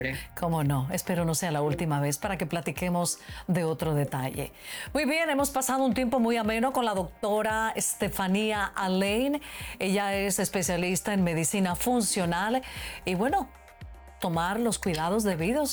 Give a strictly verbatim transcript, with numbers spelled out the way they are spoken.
Cómo no, espero no sea la última vez para que platiquemos de otro detalle. Muy bien, hemos pasado un tiempo muy ameno con la doctora Estefanía Alain. Ella es especialista en medicina funcional y bueno, tomar los cuidados debidos